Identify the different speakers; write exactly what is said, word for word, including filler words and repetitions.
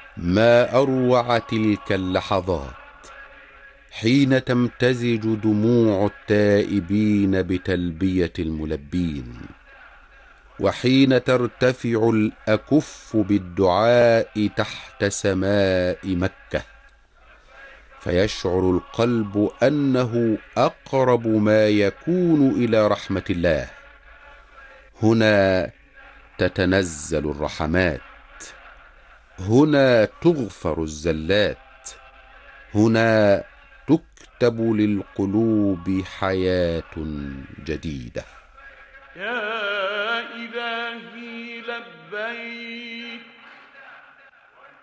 Speaker 1: ما أروع تلك اللحظات حين تمتزج دموع التائبين بتلبية الملبين، وحين ترتفع الأكف بالدعاء تحت سماء مكة، فيشعر القلب أنه أقرب ما يكون إلى رحمة الله. هنا تتنزل الرحمات، هنا تغفر الزلات، هنا تكتب للقلوب حياة جديدة.
Speaker 2: يا إلهي لبيك